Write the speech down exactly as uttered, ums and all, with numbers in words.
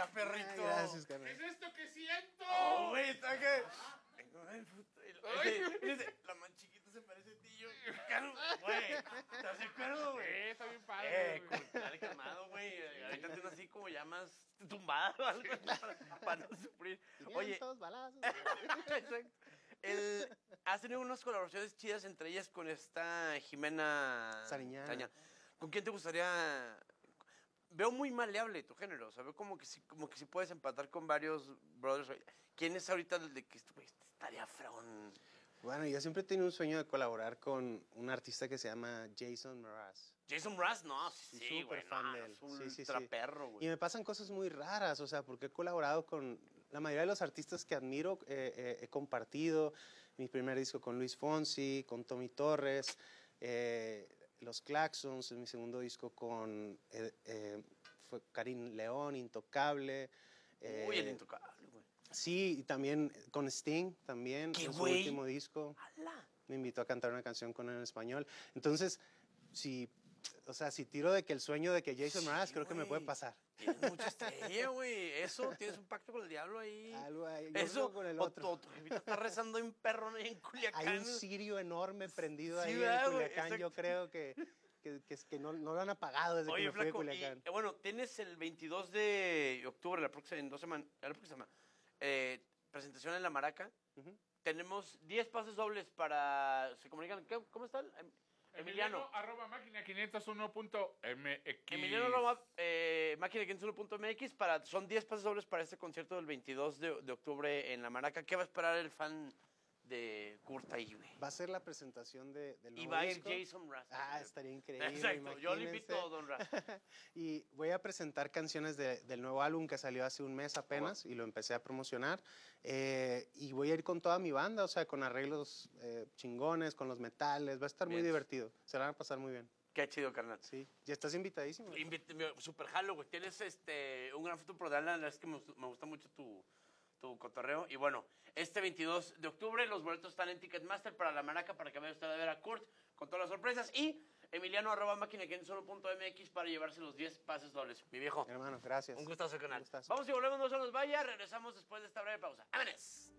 perrito. Ay, gracias, ¿Qué carnal. es esto que siento? Oh, güey, ¿está qué? Vengo del puto. Dice, la más chiquita se parece a ti, yo. Güey, ¿estás de acuerdo, güey? Eh, está bien padre. Eh, güey. dale calmado, güey. Ahorita tienes así como ya más tumbado o algo así para, para no sufrir. Oye, quinientos balazos. exacto. El, has tenido unas colaboraciones chidas, entre ellas con esta Jimena Sariñana. ¿Con quién te gustaría? Veo muy maleable tu género, o sea, veo como que sí, como que sí puedes empatar con varios brothers. ¿Quién es ahorita el de que güey, estaría frón? Bueno, yo siempre he tenido un sueño de colaborar con un artista que se llama Jason Mraz. Jason Mraz, no, sí, Soy sí, súper güey, fan no, de él. es un Sí, sí, sí. traperro, güey. Y me pasan cosas muy raras, o sea, porque he colaborado con la mayoría de los artistas que admiro, eh, eh, he compartido mi primer disco con Luis Fonsi, con Tommy Torres, eh, Los Claxons, mi segundo disco con eh, eh, fue Karim León, Intocable. eh, Uy, el intocable, güey. Sí, y también con Sting, también, ¿Qué en su güey? último disco. ¡Hala! Me invitó a cantar una canción con él en español. Entonces, si, o sea, si tiro de que el sueño de que Jason Sí, Mraz, creo que me güey. puede pasar. Tienes mucha estrella, güey. Eso, tienes un pacto con el diablo ahí. Algo ahí, yo Eso, creo con el o otro. tu- o tu jefita está rezando en perro ahí en Culiacán. Hay un cirio enorme prendido Sí, ahí ¿verdad, en güey? Culiacán. Yo Exacto. creo que, que, que, que no, no lo han apagado desde que Oye, me fui de flaco, y, Culiacán. eh, bueno, tienes el veintidós de octubre, la próxima, en dos semanas, la próxima semana, eh, presentación en La Maraca. Ujú. Tenemos diez pases dobles para, se comunican, ¿qué? ¿Cómo está? el- em- Emiliano. Emiliano, arroba máquina quinientos uno punto m x. Emiliano arroba, eh, máquina quinientos uno punto m x para, son diez pases dobles para este concierto del veintidós de, de octubre en La Maraca. ¿Qué va a esperar el fan de Kurt ahí, güey? Va a ser la presentación de, del Y nuevo va a ir disco. Jason Mraz. Ah, estaría increíble. Exacto, yo le imagínense. invito a Don Raz. Y voy a presentar canciones de- del nuevo álbum que salió hace un mes apenas y lo empecé a promocionar. Eh, y voy a ir con toda mi banda, o sea, con arreglos eh, chingones, con los metales. Va a estar muy Bien. divertido. Se la van a pasar muy bien. Qué chido, carnal. Sí, ya estás invitadísimo. Invite- me- Super jalo, güey. Tienes este, un gran futuro por delante. La verdad es que me, me gusta mucho tu, tu cotorreo. Y bueno, este veintidós de octubre los boletos están en Ticketmaster para La Maraca para que vaya usted a ver a Kurt con todas las sorpresas. Y Emiliano arroba máquina quinientos uno punto m x para llevarse los diez pases dobles. Mi viejo. Hermano, gracias. Un gustazo, canal. Un gustazo. Vamos y volvemos, no se nos vaya. Regresamos después de esta breve pausa. ¡Vámonos!